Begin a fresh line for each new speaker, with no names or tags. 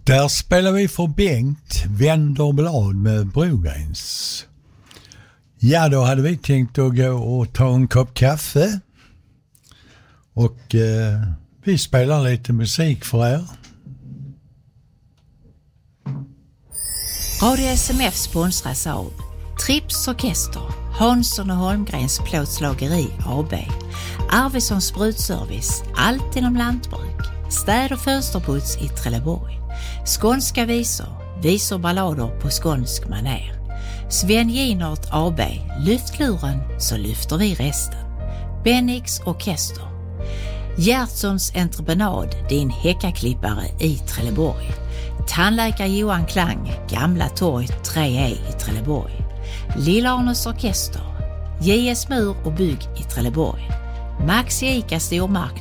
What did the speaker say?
Där spelar vi för Bengt, vänder blad med Brogrens. Ja, då hade vi tänkt att gå och ta en kopp kaffe. Och vi spelar lite musik för er.
Radio SMF sponsras av Trips Orkester, Hansson och Holmgrens plåtslageri AB, Arvidsson Sprutservice, allt inom lantbruk, städ- och fönsterputs i Trelleborg, Skånska visor ballader på skånsk maner, Sven Ginert AB, lyftluren så lyfter vi resten, Bennix Orkester, Gertsons entreprenad, din häckaklippare i Trelleborg, Tandläkare Johan Klang, Gamla torg 3E i Trelleborg, Lilla-Arnes Orkester, JS Mur och Bygg i Trelleborg, Max Ica stormarknad